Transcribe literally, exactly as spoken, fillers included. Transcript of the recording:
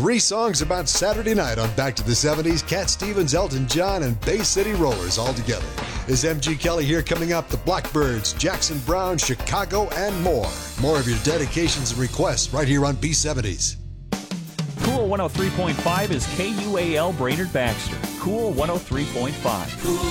Three songs about Saturday night on Back to the seventies. Cat Stevens, Elton John, and Bay City Rollers all together. Is M G Kelly here coming up? The Blackbirds, Jackson Browne, Chicago, and more. More of your dedications and requests right here on B seventies. Cool one oh three point five is K U A L Brainerd Baxter. Cool one oh three point five. Cool